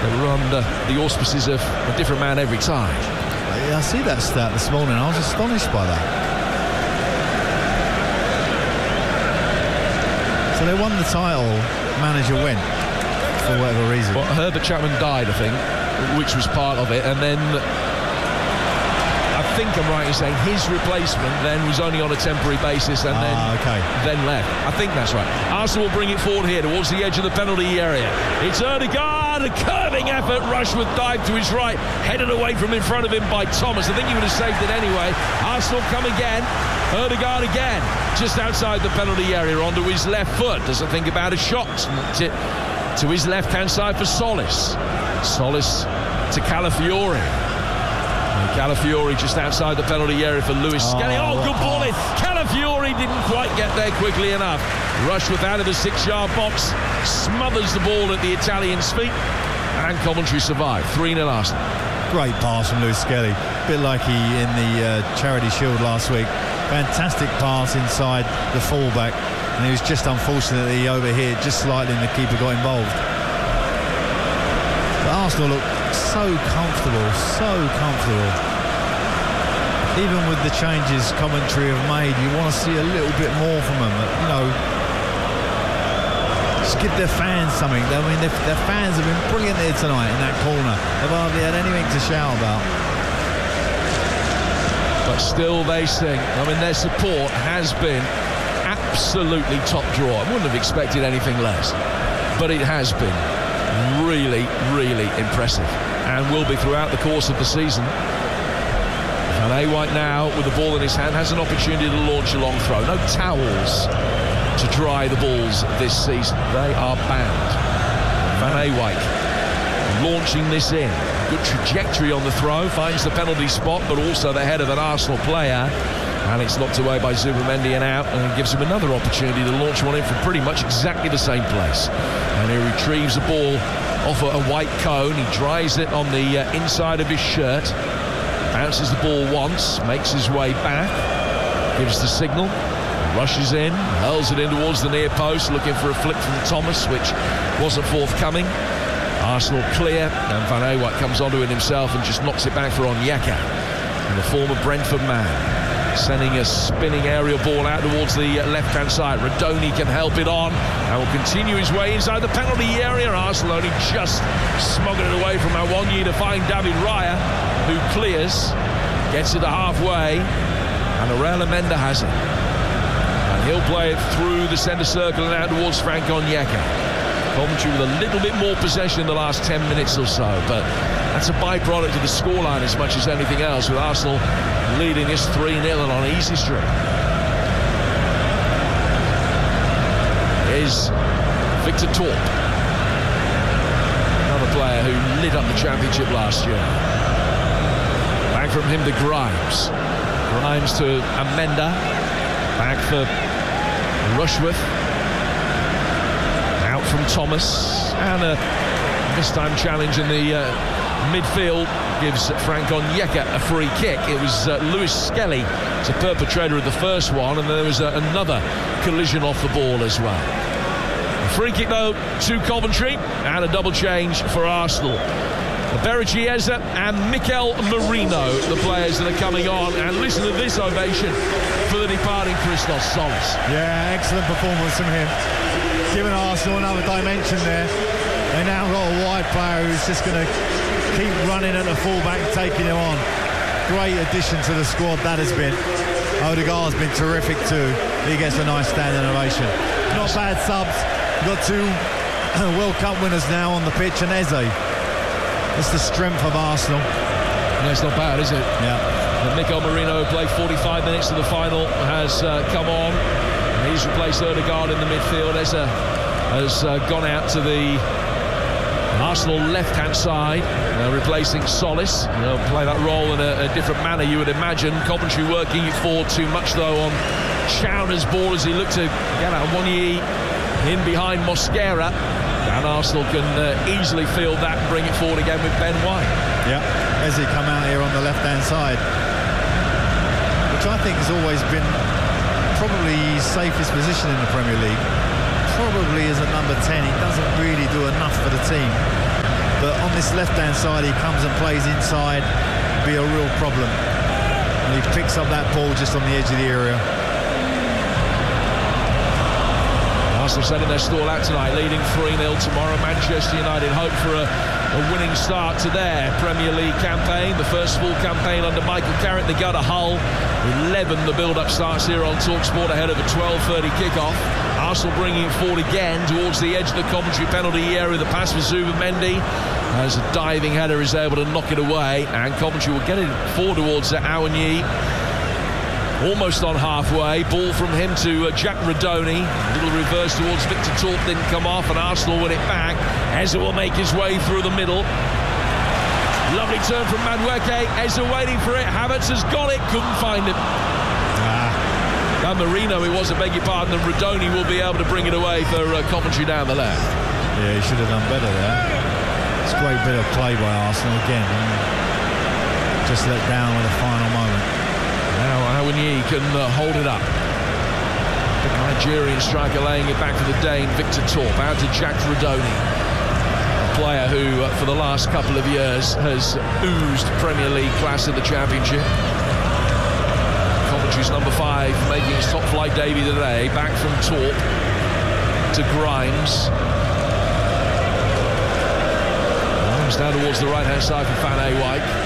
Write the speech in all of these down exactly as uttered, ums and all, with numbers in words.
They were under the auspices of a different man every time. I see that stat this morning. I was astonished by that. So they won the title, manager went, for whatever reason. Well, Herbert Chapman died, I think, which was part of it, and then I think I'm right in saying his replacement then was only on a temporary basis and then ah, okay. then left. I think that's right. Arsenal will bring it forward here towards the edge of the penalty area. It's Ødegaard, a curving effort. Rushworth dived to his right, headed away from in front of him by Thomas. I think he would have saved it anyway. Arsenal come again. Ødegaard again, just outside the penalty area onto his left foot. Doesn't think about a shot. To, to his left-hand side for Solis. Solis to Calafiori. Calafiori just outside the penalty area for Lewis oh, Skelly. Oh, good ball in. Calafiori didn't quite get there quickly enough. Rushworth out of the six-yard box, smothers the ball at the Italian's feet, and Coventry survived. three nil Arsenal. Great pass from Lewis Skelly. A bit like he in the uh, Charity Shield last week. Fantastic pass inside the fullback, and he was just unfortunately over here, just slightly, and the keeper got involved. But Arsenal look so comfortable, so comfortable. Even with the changes Coventry have made, you want to see a little bit more from them. You know, just give their fans something. I mean, their, their fans have been brilliant here tonight in that corner. They've hardly had anything to shout about. But still they sing. I mean, their support has been absolutely top drawer. I wouldn't have expected anything less. But it has been really, really impressive. And will be throughout the course of the season. Van Ewijk now, with the ball in his hand, has an opportunity to launch a long throw. No towels to dry the balls this season. They are banned. Van Ewijk launching this in. Good trajectory on the throw, finds the penalty spot, but also the head of an Arsenal player. And it's knocked away by Zubimendi and out, and it gives him another opportunity to launch one in from pretty much exactly the same place. And he retrieves the ball off a, a white cone. He dries it on the uh, inside of his shirt, bounces the ball once, makes his way back, gives the signal, rushes in, hurls it in towards the near post, looking for a flick from Thomas, which wasn't forthcoming. Arsenal clear, and Van Ewijk comes onto it himself and just knocks it back for Onyeka, and the former Brentford man, sending a spinning aerial ball out towards the left-hand side. Radoni can help it on and will continue his way inside the penalty area. Arsenal only just smogging it away from Awoniyi to find David Raya, who clears, gets it to halfway, and Aurel Amenda has it. And he'll play it through the centre circle and out towards Frank Onyeka. Coventry with a little bit more possession in the last ten minutes or so, but that's a byproduct of the scoreline as much as anything else, with Arsenal leading this three nil and on easy street. Here's Victor Torp, another player who lit up the championship last year. Back from him to Grimes. Grimes to Amenda. Back for Rushworth. Out from Thomas. And a this time challenge in the uh, midfield gives Frank Onyeka a free kick. It was uh, Lewis Skelly, the perpetrator of the first one, and there was uh, another collision off the ball as well. A free kick though to Coventry, and a double change for Arsenal. Barry Chiesa and Mikel Merino, the players that are coming on, and listen to this ovation for the departing Christos Solis. Yeah, excellent performance from him, giving Arsenal another dimension there. They now got a wide player who's just going to keep running at the fullback, taking him on. Great addition to the squad that has been. Ødegaard's been terrific too. He gets a nice standing ovation. Not bad subs. We've got two World Cup winners now on the pitch, and Eze. That's the strength of Arsenal. No, it's not bad, is it? Yeah. And Mikel Merino, who played forty-five minutes to the final, has uh, come on. And he's replaced Ødegaard in the midfield. Eze has uh, gone out to the Arsenal left-hand side, uh, replacing Solis. They'll play that role in a, a different manner, you would imagine. Coventry working it forward too much, though, on Chauner's ball as he looked to get out Awoniyi in behind Mosquera. And Arsenal can uh, easily field that and bring it forward again with Ben White. Yeah, Eze come out here on the left-hand side, which I think has always been probably his safest position in the Premier League. Probably as a number ten, he doesn't really do enough for the team. but on this left-hand side he comes and plays inside, be a real problem. And he picks up that ball just on the edge of the area. Arsenal setting their stall out tonight, leading three nil tomorrow. Manchester United hope for a, a winning start to their Premier League campaign, the first full campaign under Michael Carrick. They go to Hull. eleven the build-up starts here on TalkSport ahead of a twelve thirty kick-off. Arsenal bringing it forward again towards the edge of the Coventry penalty area. The pass for Zubamendi as a diving header is able to knock it away, and Coventry will get it forward towards uh, Awoniyi. Almost on halfway, ball from him to uh, Jack Rodoni. A little reverse towards Victor Torp, didn't come off, and Arsenal win it back. Eza will make his way through the middle. Lovely turn from Madueke. Eza waiting for it. Havertz has got it, couldn't find him. Ah. And Marino, it was, I beg your pardon, and Rodoni will be able to bring it away for uh, Coventry down the left. Yeah, he should have done better there. It's a great bit of play by Arsenal again. Just let down at the final moment. Now Awoniyi can uh, hold it up. The Nigerian striker laying it back for the Dane, Victor Torp. Out to Jack Rodoni. A player who, uh, for the last couple of years, has oozed Premier League class in the Championship. Coventry's number five making his top flight debut today. Back from Torp to Grimes. Grimes down towards the right-hand side for Van Eyck.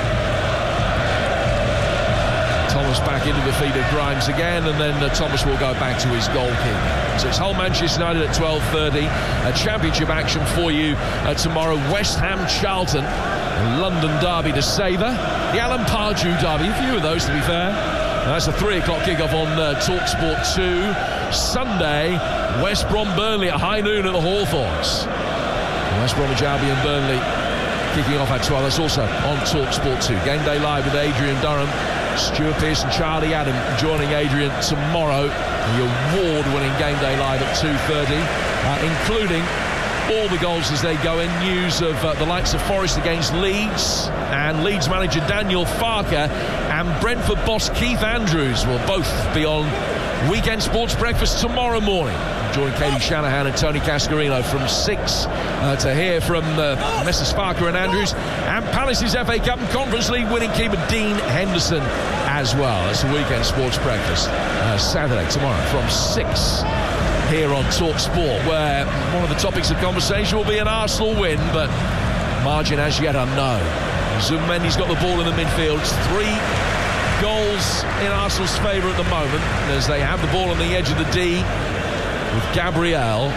Thomas back into the feet of Grimes again, and then uh, Thomas will go back to his goalkeeper. So it's Hull Manchester United at twelve thirty. A championship action for you uh, tomorrow. West Ham Charlton, a London derby to savour. The Alan Pardew derby, a few of those to be fair. Now, that's a three o'clock kick-off on uh, TalkSport two. Sunday, West Brom Burnley at high noon at the Hawthorns. West Bromwich Albion Burnley kicking off at twelve. That's also on TalkSport two. Game Day Live with Adrian Durham, Stuart Pearce and Charlie Adam joining Adrian tomorrow. The award-winning Game Day Live at two thirty, uh, including all the goals as they go in. News of uh, the likes of Forest against Leeds, and Leeds manager Daniel Farker and Brentford boss Keith Andrews will both be on Weekend Sports Breakfast tomorrow morning. Join Katie Shanahan and Tony Cascarino from six uh, to hear from uh, Messrs Farker and Andrews, and Palace's F A Cup and Conference League winning keeper Dean Henderson as well. It's the Weekend Sports Breakfast uh, Saturday tomorrow from six here on TalkSport, where one of the topics of conversation will be an Arsenal win, but margin as yet unknown. Zubamendi's got the ball in the midfield. It's three goals in Arsenal's favour at the moment as they have the ball on the edge of the D with Gabriel.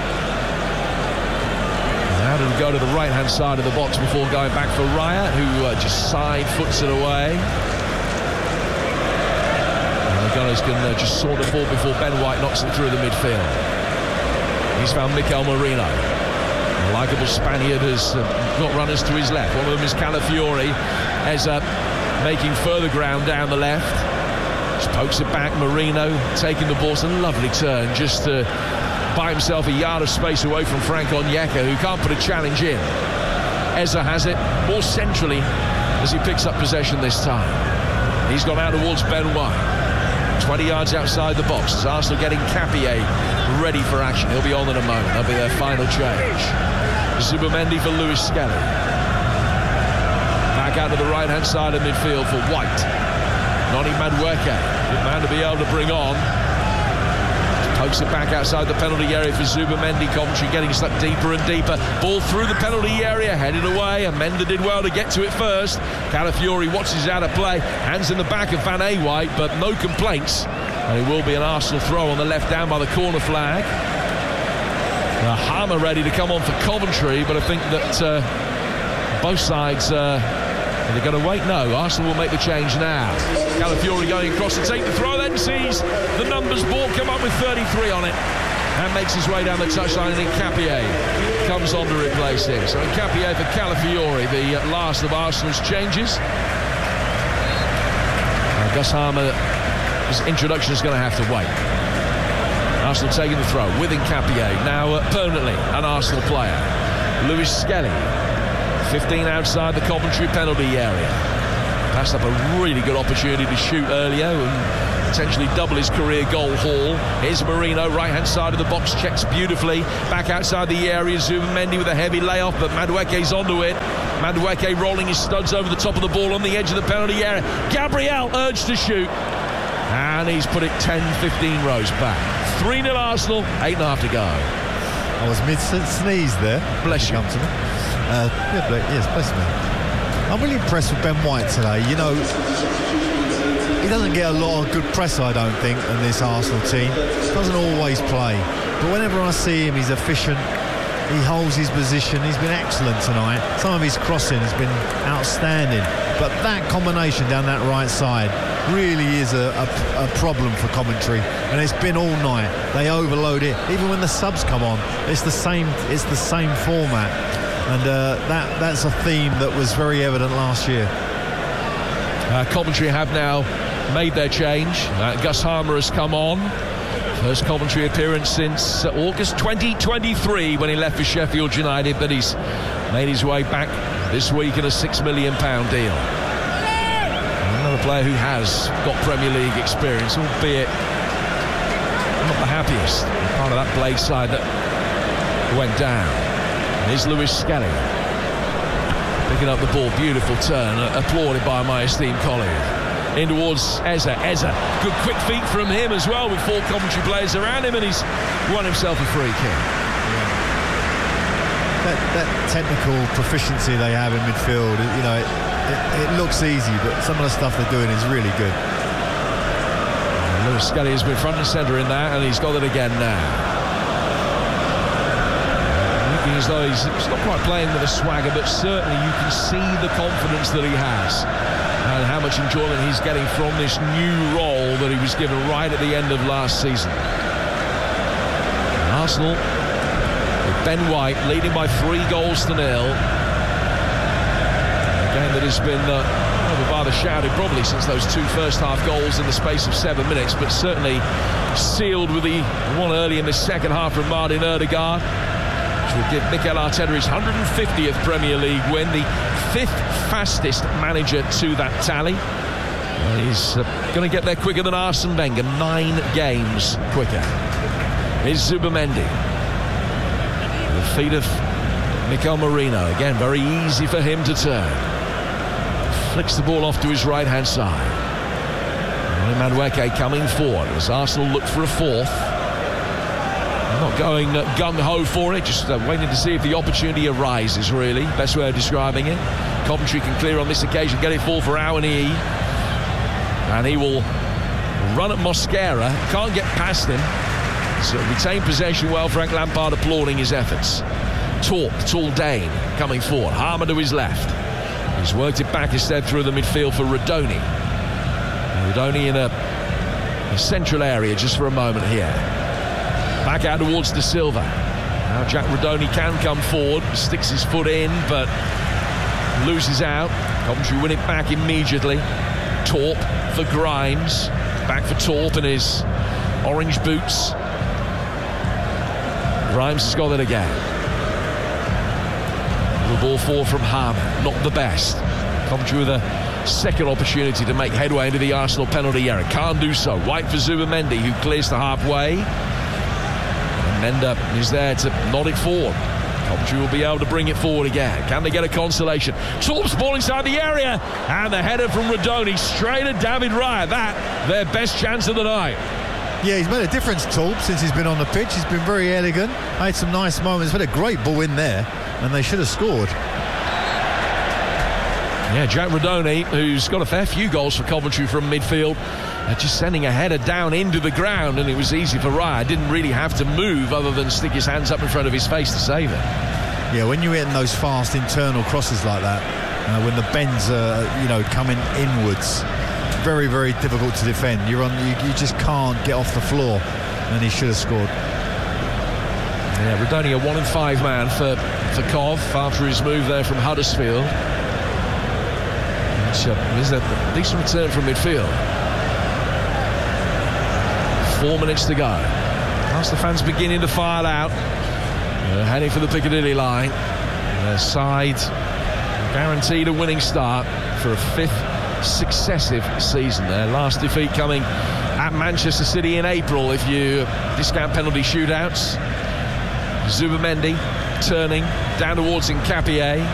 Now to go to the right hand side of the box before going back for Raya, who uh, just side foots it away. And the Gunners can uh, just sort the ball before Ben White knocks it through the midfield. He's found Mikel Merino. The likeable Spaniard has uh, got runners to his left. One of them is Calafiori. Eza making further ground down the left. Just pokes it back. Merino taking the ball. It's a lovely turn just to buy himself a yard of space away from Frank Onyeka, who can't put a challenge in. Eza has it more centrally as he picks up possession this time. He's gone out towards Ben White. twenty yards outside the box. As Arsenal getting Capier ready for action. He'll be on in a moment. That'll be their final change. Zubamendi for Lewis Skelly. Back out to the right-hand side of midfield for White. Noni Madueke, good man to be able to bring on. Pokes it back outside the penalty area for Zubamendi. Coventry getting stuck deeper and deeper. Ball through the penalty area, headed away. Amenda did well to get to it first. Calafiori watches out of play. Hands in the back of Van Eyck, but no complaints. And it will be an Arsenal throw on the left down by the corner flag. The Hammer ready to come on for Coventry, but I think that uh, both sides uh, are they going to wait? No, Arsenal will make the change now. Calafiori going across to take the throw, then sees the numbers board come up with thirty-three on it and makes his way down the touchline, and then Capier comes on to replace him. So Capier for Calafiori, the last of Arsenal's changes. Uh, Gus Hammer, his introduction is going to have to wait. Arsenal taking the throw with Capier, now uh, permanently an Arsenal player. Lewis Skelly, fifteen outside the Coventry penalty area. Passed up a really good opportunity to shoot earlier and potentially double his career goal haul. Here's Marino, right-hand side of the box, checks beautifully. Back outside the area, Zubimendi with a heavy layoff, but Madueke's onto it. Madueke rolling his studs over the top of the ball on the edge of the penalty area. Gabriel urged to shoot, and he's put it ten fifteen rows back. three nil Arsenal, eight and a half to go. I was mid-sneeze there. Bless you. Come to me. Uh, yeah, bless, yes, bless me. I'm really impressed with Ben White today. You know, he doesn't get a lot of good press, I don't think, in this Arsenal team. Doesn't always play. But whenever I see him, he's efficient. He holds his position. He's been excellent tonight. Some of his crossing has been outstanding. But that combination down that right side really is a, a, a problem for Coventry, and it's been all night. They overload it. Even when the subs come on, it's the same. It's the same format, and uh, that that's a theme that was very evident last year. Uh, Coventry have now made their change. Uh, Gus Harmer has come on. First Coventry appearance since uh, August twenty twenty-three when he left for Sheffield United, but he's made his way back this week in a six million pound deal. Another player who has got Premier League experience, albeit not the happiest. Part of that Blade side that went down. And here's Lewis Skelly picking up the ball, beautiful turn, applauded by my esteemed colleague. In towards Eze. Eze, good quick feet from him as well, with four Coventry players around him, and he's won himself a free kick. Yeah. That, that technical proficiency they have in midfield, you know, it, it, it looks easy, but some of the stuff they're doing is really good. And Lewis Skelly has been front and centre in that, and he's got it again now. Looking as though he's, he's not quite playing with a swagger, but certainly you can see the confidence that he has, and how much enjoyment he's getting from this new role that he was given right at the end of last season. And Arsenal, with Ben White leading by three goals to nil. A game that has been uh, rather shouted probably since those two first half goals in the space of seven minutes, but certainly sealed with the one early in the second half from Martin Ødegaard, which will give Mikel Arteta his one hundred fiftieth Premier League win, the fifth fastest manager to that tally. And he's uh, going to get there quicker than Arsene Wenger, nine games quicker. Here's Zubimendi. The feet of Mikel Merino. Again, very easy for him to turn. Flicks the ball off to his right-hand side. Madueke coming forward as Arsenal look for a fourth. Not going uh, gung-ho for it, just uh, waiting to see if the opportunity arises, really. Best way of describing it. Coventry can clear on this occasion, get it full for Awoniyi. And he will run at Mosquera. Can't get past him. So retain possession well. Frank Lampard applauding his efforts. Torp, tall Dane, coming forward. Harmer to his left. He's worked it back instead through the midfield for Rodoni. Rodoni in a, a central area just for a moment here. Back out towards De Silva. Now Jack Rodoni can come forward, sticks his foot in, but loses out. Coventry win it back immediately. Torp for Grimes. Back for Torp in his orange boots. Grimes has got it again. The ball forward from Harmer, not the best. Coventry with a second opportunity to make headway into the Arsenal penalty area. Can't do so. White for Zubimendi, who clears to halfway. Mender is there to nod it forward. Coventry will be able to bring it forward again. Can they get a consolation? Torp's ball inside the area, and the header from Rodoni straight at David Raya. That their best chance of the night. Yeah, he's made a difference, Torp, since he's been on the pitch. He's been very elegant, made some nice moments, had a great ball in there, and they should have scored. Yeah, Jack Rodoni, who's got a fair few goals for Coventry from midfield, uh, just sending a header down into the ground, and it was easy for Raya. Didn't really have to move other than stick his hands up in front of his face to save it. Yeah, when you're hitting those fast internal crosses like that, uh, when the bends are, you know, coming inwards, very, very difficult to defend. You're on, you, you just can't get off the floor, and he should have scored. Yeah, Rodoni a one in five man for for Cov after his move there from Huddersfield. Which uh, is a decent return from midfield. Four minutes to go. As the fans beginning to file out, uh, heading for the Piccadilly line. Their side guaranteed a winning start for a fifth successive season there. Last defeat coming at Manchester City in April, if you discount penalty shootouts. Zubimendi turning down towards Nkapie.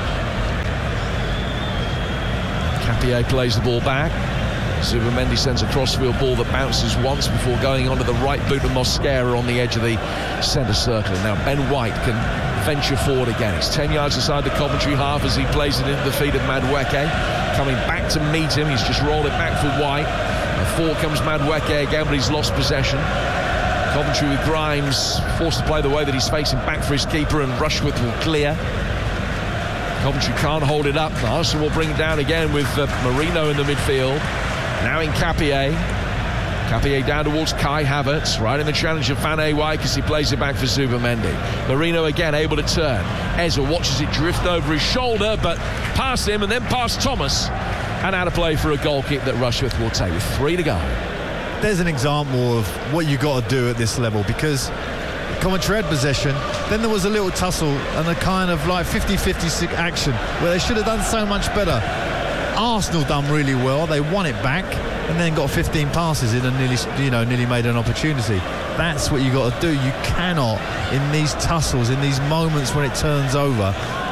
Nkapie plays the ball back. Zubimendi sends a crossfield ball that bounces once before going onto the right boot of Mosquera on the edge of the centre circle. And now Ben White can venture forward again. It's ten yards inside the Coventry half as he plays it into the feet of Madueke. Coming back to meet him, he's just rolled it back for White. And forward comes Madueke again, but he's lost possession. Coventry with Grimes forced to play the way that he's facing back for his keeper, and Rushworth will clear. Coventry can't hold it up. Arsenal will bring it down again with uh, Marino in the midfield. Now in Nkapie. Nkapie down towards Kai Havertz, right in the challenge of Van Ewijk as he plays it back for Zubimendi. Marino again able to turn. Ezra watches it drift over his shoulder, but past him and then past Thomas, and out of play for a goal kick that Rushworth will take with three to go. There's an example of what you got to do at this level, because Coventry had possession, then there was a little tussle and a kind of like fifty-fifty action where they should have done so much better. Arsenal done really well. They won it back and then got fifteen passes in and nearly, you know, nearly made an opportunity. That's what you got to do. You cannot, in these tussles, in these moments when it turns over,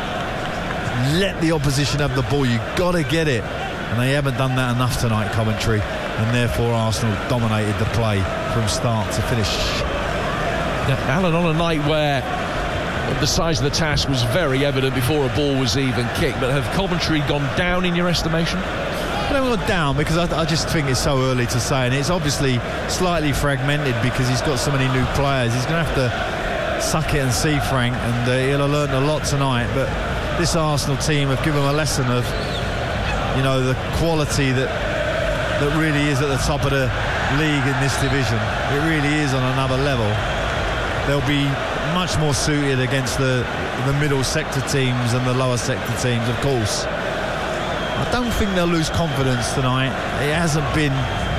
let the opposition have the ball. You got to get it, and they haven't done that enough tonight, Coventry, and therefore Arsenal dominated the play from start to finish. Yeah, Alan, on a night where the size of the task was very evident before a ball was even kicked, but have Coventry gone down in your estimation? They haven't gone down because I, I just think it's so early to say, and it's obviously slightly fragmented because he's got so many new players. He's going to have to suck it and see, Frank, and uh, he'll have learned a lot tonight. But this Arsenal team have given him a lesson of, you know, the quality that that really is at the top of the league in this division. It really is on another level. They'll be much more suited against the the middle sector teams and the lower sector teams, of course. I don't think they'll lose confidence tonight. It hasn't been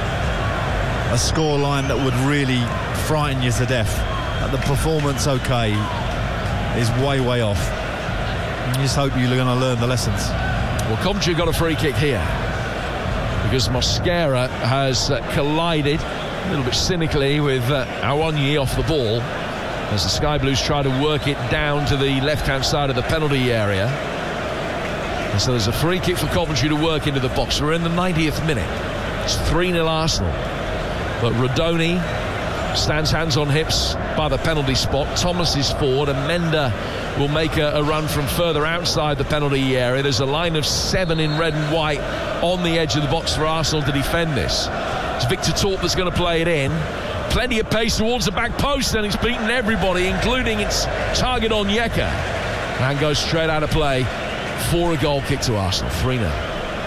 a scoreline that would really frighten you to death. The performance, okay, is way, way off. You just hope you're going to learn the lessons. Well, Coventry got a free kick here because Mosquera has uh, collided a little bit cynically with uh, Awoniyi off the ball as the Sky Blues try to work it down to the left-hand side of the penalty area. And so there's a free kick for Coventry to work into the box. We're in the ninetieth minute. It's three nil Arsenal. But Rodoni stands hands on hips by the penalty spot. Thomas is forward, and Menda will make a, a run from further outside the penalty area. There's a line of seven in red and white on the edge of the box for Arsenal to defend this. It's Victor Torp that's going to play it in. Plenty of pace towards the back post, and it's beaten everybody, including its target on Onyeka. And goes straight out of play for a goal kick to Arsenal, three nil.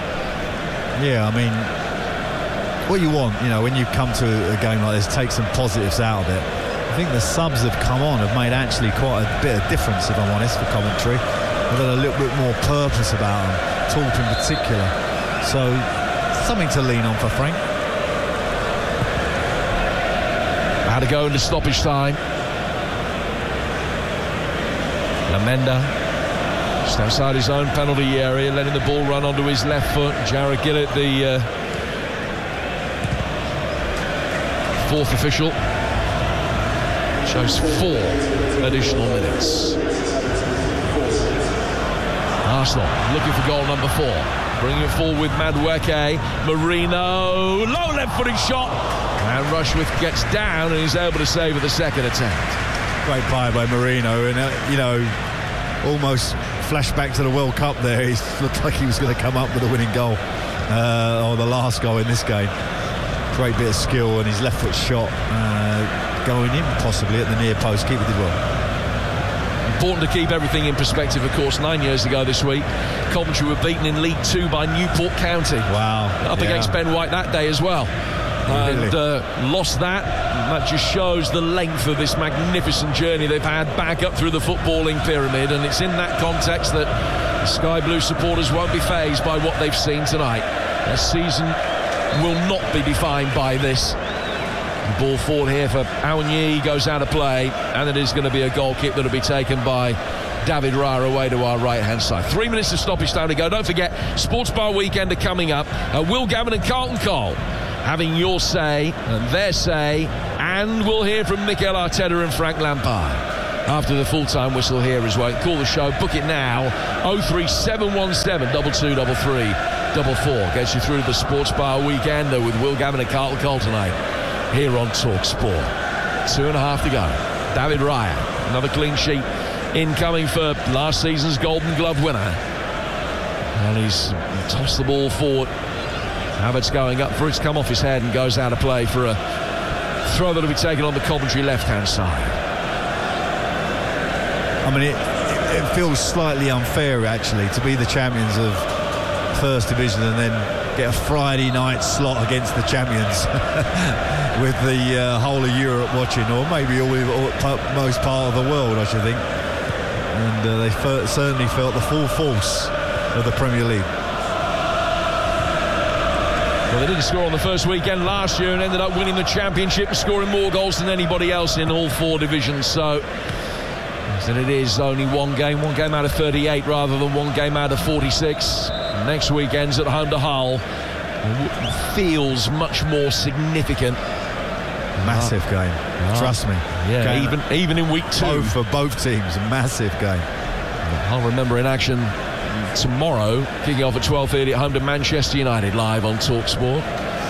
Yeah, I mean, what you want, you know, when you come to a game like this, take some positives out of it. I think the subs have come on have made actually quite a bit of difference, if I'm honest, for Coventry. They've got a little bit more purpose about them, Torp in particular. So, something to lean on for Frank. How to go into stoppage time. Lamenda just outside his own penalty area, letting the ball run onto his left foot. Jarrod Gillett, the uh, fourth official, shows four additional minutes. Arsenal looking for goal number four. Bringing it forward with Madueke. Marino, low left-footed shot. And Rushworth gets down and is able to save at the second attempt. Great play by Marino, and uh, you know, almost flashback to the World Cup there. He looked like he was going to come up with a winning goal, uh, or the last goal in this game. Great bit of skill, and his left foot shot uh, going in possibly at the near post. Keeper did well. Important to keep everything in perspective, of course. Nine years ago this week, Coventry were beaten in League Two by Newport County. Wow. Up yeah. against Ben White that day as well. Really? And uh, lost that. That just shows the length of this magnificent journey they've had back up through the footballing pyramid, and it's in that context that the Sky Blue supporters won't be fazed by what they've seen tonight. Their season will not be defined by this. The ball forward here for Awoniyi, goes out of play, and it is going to be a goal kick that will be taken by David Raya away to our right-hand side. Three minutes of stoppage time to go. Don't forget, Sports Bar Weekend are coming up. Uh, Will Gavin and Carlton Cole having your say and their say, and we'll hear from Mikel Arteta and Frank Lampard after the full-time whistle here as well. Call the show, book it now, oh three seven one seven, two two three three four four. Gets you through to the Sports Bar Weekender with Will Gavin and Carlton Cole tonight here on Talk Sport. Two and a half to go. David Raya, another clean sheet incoming for last season's Golden Glove winner. And he's tossed the ball forward. Havertz going up for it's come off his head and goes out of play for a throw that'll be taken on the Coventry left-hand side. I mean, it, it feels slightly unfair, actually, to be the champions of First Division and then get a Friday night slot against the champions with the uh, whole of Europe watching, or maybe all, all, most part of the world, I should think. And uh, they fe- certainly felt the full force of the Premier League. Well, they didn't score on the first weekend last year and ended up winning the championship and scoring more goals than anybody else in all four divisions. So, and it is only one game, one game out of thirty-eight rather than one game out of forty-six. Next weekend's at home to Hull. Feels much more significant. Massive oh. game, oh. Trust me. Yeah, game. even even in week two. Both for both teams, a massive game. I'll remember in action tomorrow, kicking off at twelve thirty at home to Manchester United, live on TalkSport.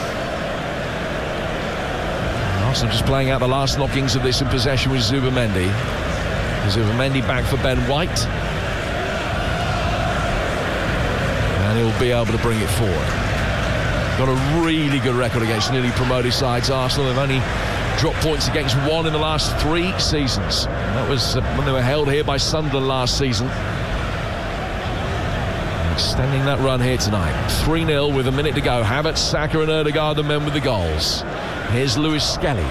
Arsenal just playing out the last knockings of this in possession with Zubimendi. Zubimendi back for Ben White. And he'll be able to bring it forward. Got a really good record against newly promoted sides. Arsenal have only dropped points against one in the last three seasons. And that was uh, when they were held here by Sunderland last season. Extending that run here tonight. three nil with a minute to go. Havertz, Saka and Ødegaard, the men with the goals. Here's Lewis Skelly.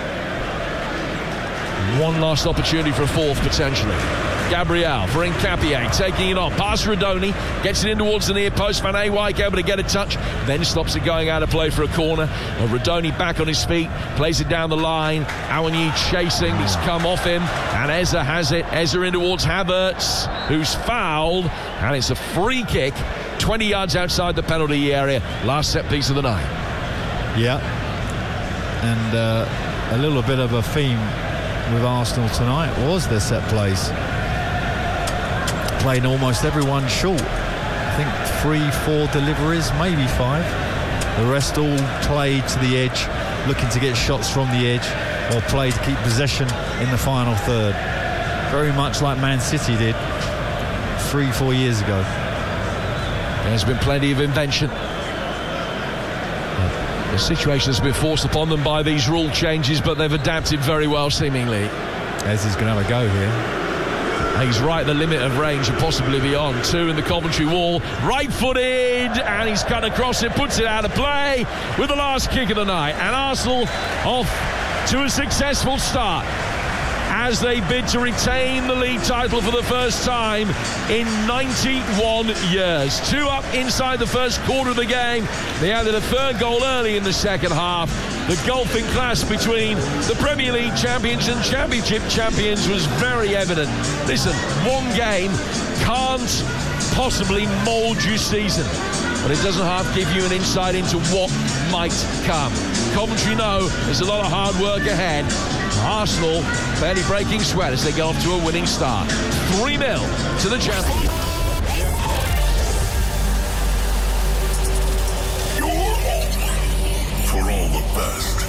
One last opportunity for a fourth, potentially. Gabriel for Nkapie, taking it on. Past Rodoni, gets it in towards the near post. Van Ewijk able to get a touch, then stops it going out of play for a corner. Well, Rodoni back on his feet, plays it down the line. Awoniyi chasing, he's come off him, and Eze has it. Eze in towards Havertz, who's fouled, and it's a free kick, twenty yards outside the penalty area. Last set piece of the night. Yeah, and uh, a little bit of a theme with Arsenal tonight was their set plays. Playing almost everyone short. I think three, four deliveries, maybe five. The rest all played to the edge, looking to get shots from the edge, or play to keep possession in the final third. Very much like Man City did three, four years ago. There's been plenty of invention. The situation has been forced upon them by these rule changes, but they've adapted very well, seemingly. As he's going to have a go here. He's right at the limit of range and possibly beyond. Two in the Coventry wall, right-footed, and he's cut across it, puts it out of play with the last kick of the night. And Arsenal off to a successful start as they bid to retain the league title for the first time in ninety-one years. Two up inside the first quarter of the game. They added a third goal early in the second half. The gulfing clash between the Premier League champions and Championship champions was very evident. Listen, one game can't possibly mould your season, but it doesn't half give you an insight into what might come. Coventry know there's a lot of hard work ahead. Arsenal barely breaking sweat as they go off to a winning start. three nil to the champions. You're home for all the best.